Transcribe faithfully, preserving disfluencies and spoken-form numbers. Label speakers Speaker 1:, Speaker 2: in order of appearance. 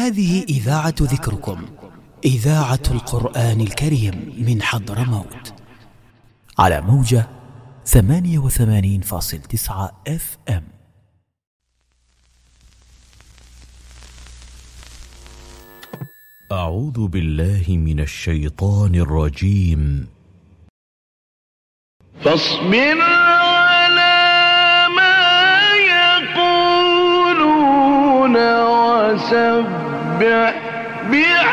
Speaker 1: هذه إذاعة ذكركم، إذاعة القرآن الكريم من حضرموت، على موجة ثمانية وثمانين فاصل تسعة اف ام.
Speaker 2: أعوذ بالله من الشيطان الرجيم.
Speaker 3: فاصبر على ما يقولون وسبح بحمد